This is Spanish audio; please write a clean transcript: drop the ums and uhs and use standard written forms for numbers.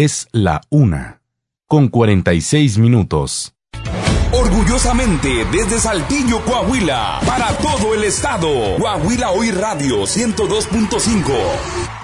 Es la 1:46. Orgullosamente desde Saltillo, Coahuila, para todo el estado. Coahuila Hoy Radio 102.5.